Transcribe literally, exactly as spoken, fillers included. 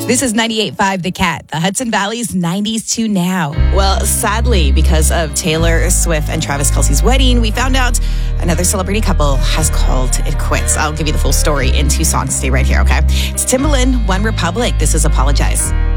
This is ninety-eight point five The Cat, the Hudson Valley's nineties to now. Well, sadly, because of Taylor Swift and Travis Kelce's wedding, we found out another celebrity couple has called it quits. I'll give you the full story in two songs. Stay right here, okay? It's Timbaland, One Republic. This is Apologize.